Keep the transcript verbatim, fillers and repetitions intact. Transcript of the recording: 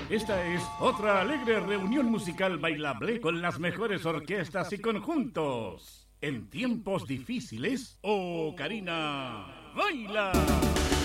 Esta es otra alegre reunión musical bailable con las mejores orquestas y conjuntos. En tiempos difíciles, ¡oh, Karina, baila!